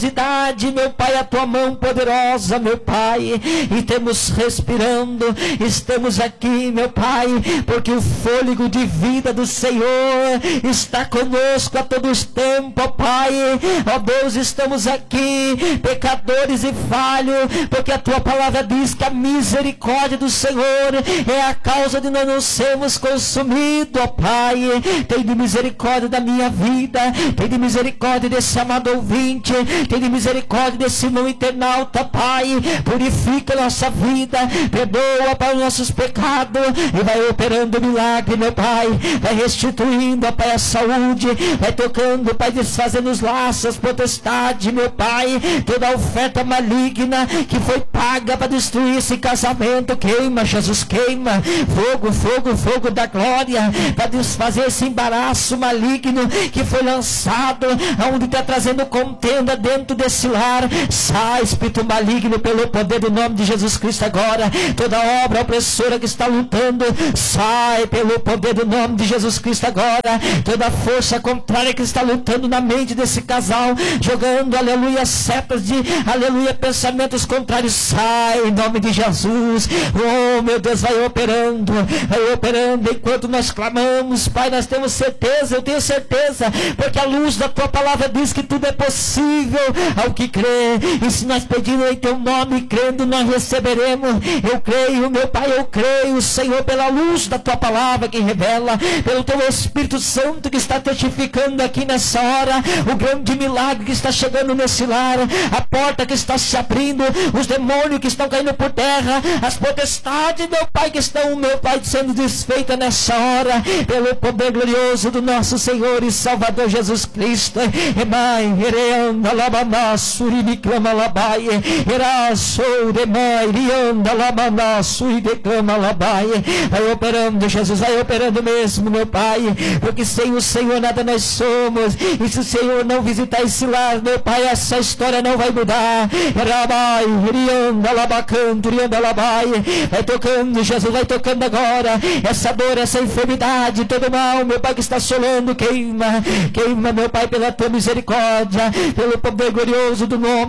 meu Pai, a tua mão poderosa, meu Pai, e estamos respirando, estamos aqui, meu Pai, porque o fôlego de vida do Senhor está conosco a todos os tempos, ó Pai. Ó Deus, estamos aqui, pecadores e falhos, porque a tua palavra diz que a misericórdia do Senhor é a causa de nós não sermos consumidos, ó Pai. Tem de misericórdia da minha vida, tem de misericórdia desse amado ouvinte, tem de misericórdia desse irmão internauta, Pai. Purifica nossa vida, perdoa para os nossos pecados e vai operando milagre, meu Pai. Vai restituindo, ó Pai, a saúde, vai tocando, Pai, desfazendo os laços, potestade, meu Pai. Toda oferta maligna que foi paga para destruir esse casamento, queima, Jesus, queima. Fogo, fogo, fogo da glória, para desfazer esse embaraço maligno que foi lançado, aonde está trazendo contenda dentro desse lar. Sai, espírito maligno, pelo poder do nome de Jesus Cristo agora. Toda obra opressora que está lutando, sai pelo poder do nome de Jesus Cristo agora. Toda força contrária que está lutando na mente desse casal, jogando, aleluia, setas de, aleluia, pensamentos contrários, sai em nome de Jesus. Oh, meu Deus, vai operando, enquanto nós clamamos, Pai. Nós temos certeza, eu tenho certeza, porque a luz da tua palavra diz que tudo é possível ao que crê. E se nós pedirmos em teu nome, crendo, nós receberemos. Eu creio, meu Pai, eu creio, Senhor, pela luz da tua palavra que revela, pelo teu Espírito Santo que está testificando aqui nessa hora, o grande milagre que está chegando nesse lar, a porta que está se abrindo, os demônios que estão caindo por terra, as potestades, meu Pai, que estão, meu Pai, sendo desfeitas nessa hora, pelo poder glorioso do nosso Senhor e Salvador Jesus Cristo. Emai, ereanda, labanaço, iriclama, labai, eraço, demai, irianda, labanaço, iriclama, labai. Vai operando, Jesus, vai operando mesmo, meu Pai, porque sem o Senhor nada nós somos, e se o Senhor não visitar esse lar, meu Pai, essa história não vai mudar. Rabai, irianda, labacanto, irianda, labai. Vai tocando, Jesus, vai tocando agora, essa dor, essa enfermidade, todo mal, meu Pai, que está assolando, queima, queima, meu Pai, pela tua misericórdia, pelo poder glorioso do nome